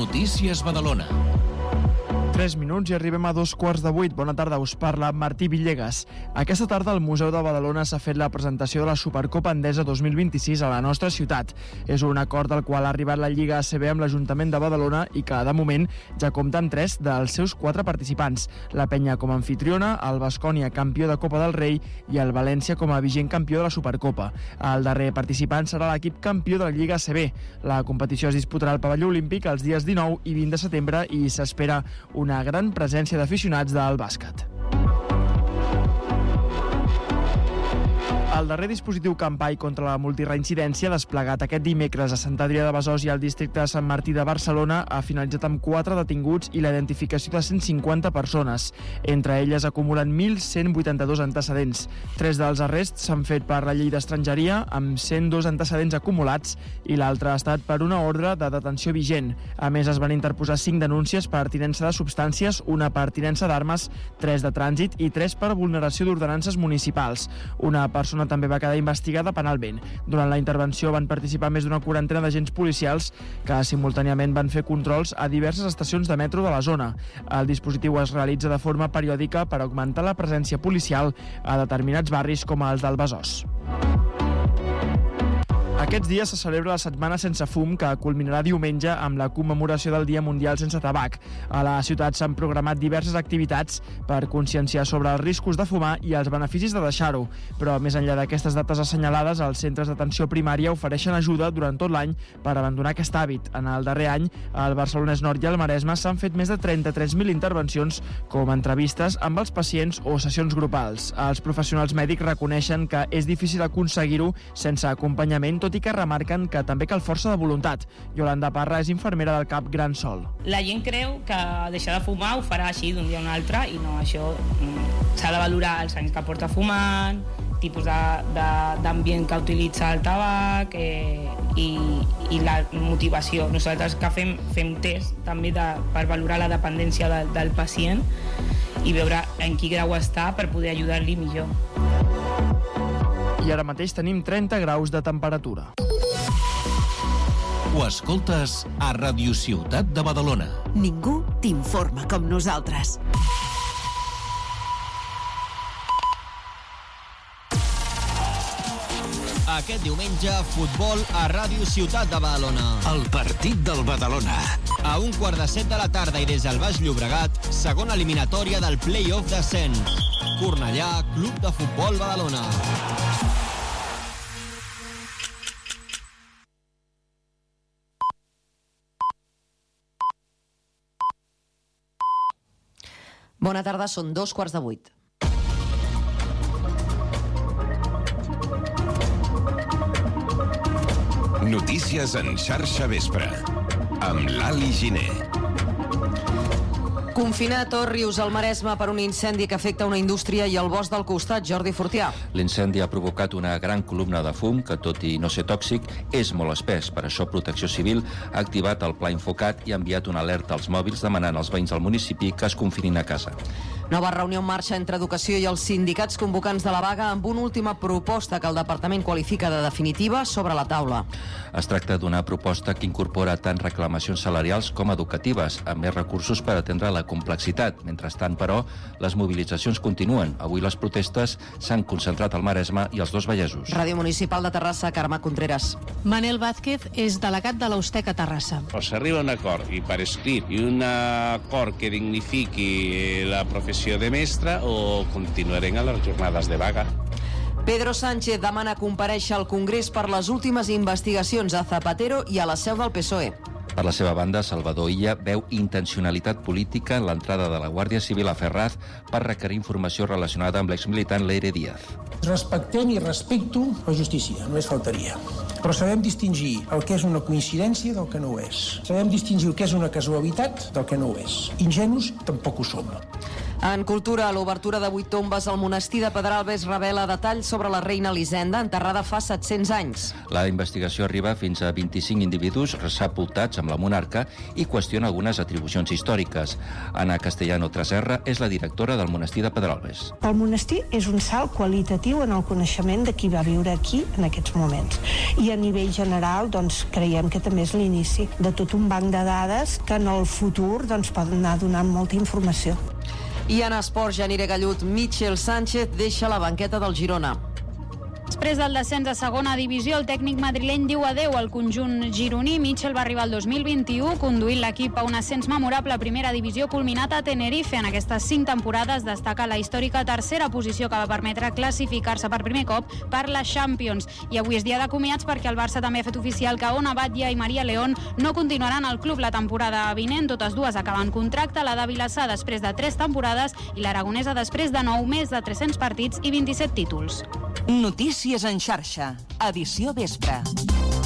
Notícies Badalona. 3 minuts i arribem a 7:15. Bona tarda, us parla Martí Villegas. Aquesta tarda al Museu de Badalona s'ha fet la presentació de la Supercopa Endesa 2026 a la nostra ciutat. És un acord al qual ha arribat la Lliga ACB amb l'Ajuntament de Badalona i que, de moment, ja compta amb 3 dels seus 4 participants. La Penya com a anfitriona, el Baskonia campió de Copa del Rei i el València com a vigent campió de la Supercopa. El darrer participant serà l'equip campió de la Lliga ACB. La competició es disputarà al pavelló olímpic els dies 19 i 20 de setembre i s'espera una gran presència d'aficionats del bàsquet. El darrer dispositiu Campai contra la multireincidència desplegat aquest dimecres a Sant Adrià de Besòs i al districte de Sant Martí de Barcelona ha finalitzat amb 4 detinguts i la identificació de 150 persones. Entre elles acumulen 1.182 antecedents. 3 dels arrests s'han fet per la llei d'estrangeria, amb 102 antecedents acumulats, i l'altre ha estat per una ordre de detenció vigent. A més, es van interposar 5 denúncies per tinença de substàncies, una per tinença d'armes, 3 de trànsit i 3 per vulneració d'ordenances municipals. Una persona també va quedar investigada penalment. Durant la intervenció van participar més d'una quarantena d'agents policials que simultàniament van fer controls a diverses estacions de metro de la zona. El dispositiu es realitza de forma periòdica per augmentar la presència policial a determinats barris com els del Besòs. Aquests dies se celebra la Setmana Sense Fum, que culminarà diumenge amb la commemoració del Dia Mundial Sense Tabac. A la ciutat s'han programat diverses activitats per conscienciar sobre els riscos de fumar i els beneficis de deixar-ho. Però més enllà d'aquestes dates assenyalades, els centres d'atenció primària ofereixen ajuda durant tot l'any per abandonar aquest hàbit. En el darrer any, al Barcelonès Nord i al Maresme s'han fet més de 33.000 intervencions, com entrevistes amb els pacients o sessions grupals. Els professionals mèdics reconeixen que és difícil aconseguir-ho sense acompanyament, tot i que remarquen que també cal força de voluntat. Yolanda Parra és infermera del CAP Gran Sol. La gent creu que deixar de fumar ho farà així d'un dia a un altre i no, això s'ha de valorar els anys que porta fumant, tipus d'ambient que utilitza el tabac i la motivació. Nosaltres que fem test també per valorar la dependència del pacient i veure en quin grau està per poder ajudar-li millor. I ara mateix tenim 30 graus de temperatura. Ho escoltes a Ràdio Ciutat de Badalona. Ningú t'informa com nosaltres. Aquest diumenge, futbol a Ràdio Ciutat de Badalona. El partit del Badalona. A 7:15 de la tarda i des del Baix Llobregat, segona eliminatòria del play-off d'ascens. Cornellà, Club de Futbol Badalona. Bona tarda, són 7:15. Notícies en xarxa vespre, amb l'Ali Giner. Confinat Òrrius al Maresme per un incendi que afecta una indústria i el bosc del costat, Jordi Fortià. L'incendi ha provocat una gran columna de fum que, tot i no ser tòxic, és molt espès. Per això Protecció Civil ha activat el Pla Infocat i ha enviat una alerta als mòbils demanant als veïns del municipi que es confinin a casa. Nova reunió en marxa entre Educació i els sindicats convocants de la vaga amb una última proposta que el departament qualifica de definitiva sobre la taula. Es tracta d'una proposta que incorpora tant reclamacions salarials com educatives, amb més recursos per atendre la complexitat. Mentrestant, però, les mobilitzacions continuen. Avui les protestes s'han concentrat al Maresme i als dos Vallesos. Ràdio Municipal de Terrassa, Carme Contreras. Manel Vázquez és delegat de l'Ustec a Terrassa. O s'arriba a un acord, i per escrit, i un acord que dignifiqui la professió de mestre, o continuarem a les jornades de vaga. Pedro Sánchez demana comparèixer al Congrés per les últimes investigacions a Zapatero i a la seu del PSOE. Per la seva banda, Salvador Illa veu intencionalitat política en l'entrada de la Guàrdia Civil a Ferraz per requerir informació relacionada amb l'exmilitant Leire Díaz. Respectem i respecto la justícia, només faltaria. Però sabem distingir el que és una coincidència del que no ho és. Sabem distingir el que és una casualitat del que no ho és. Ingenus tampoc ho som. En cultura, l'obertura de 8 tombes al monestir de Pedralbes revela detalls sobre la reina Elisenda, enterrada fa 700 anys. La investigació arriba fins a 25 individus sepultats amb la monarca i qüestiona algunes atribucions històriques. Anna Castellano Traserra és la directora del monestir de Pedralbes. El monestir és un salt qualitatiu en el coneixement de qui va viure aquí en aquests moments. I a nivell general, creiem que també és l'inici de tot un banc de dades que en el futur poden anar donant molta informació. I en esports, Janire Gallut, Michel Sánchez deixa la banqueta del Girona. Després del descens a segona divisió, el tècnic madrileny diu adeu al conjunt gironí. Michel va arribar el 2021 conduint l'equip a un ascens memorable a primera divisió culminat a Tenerife. En aquestes 5 temporades destaca la històrica tercera posició que va permetre classificar-se per primer cop per la Champions. I avui és dia de comiats perquè el Barça també ha fet oficial que Ona Batlle i Maria León no continuaran al club la temporada vinent. Totes dues acaben contracte, la de Vilassar després de 3 temporades i l'aragonesa després de 9 més de 300 partits i 27 títols. Notícies en xarxa, edició vespre.